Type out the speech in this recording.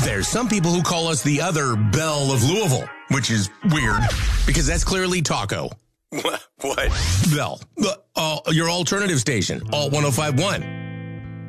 There's some people who call us the other Belle of Louisville, which is weird because that's clearly Taco. What? Bell. Your alternative station, Alt 1051.